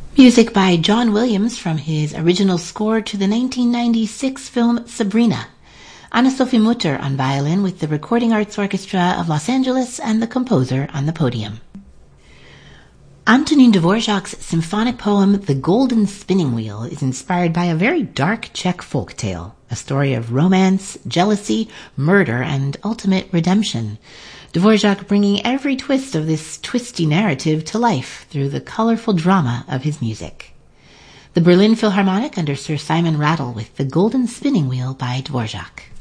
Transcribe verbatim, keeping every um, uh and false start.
Music by John Williams from his original score to the nineteen ninety-six film Sabrina. Anna-Sophie Mutter on violin with the Recording Arts Orchestra of Los Angeles and the composer on the podium. Antonin Dvorak's symphonic poem The Golden Spinning Wheel is inspired by a very dark Czech folk tale, a story of romance, jealousy, murder, and ultimate redemption. Dvorak bringing every twist of this twisty narrative to life through the colorful drama of his music. The Berlin Philharmonic under Sir Simon Rattle with The Golden Spinning Wheel by Dvorak.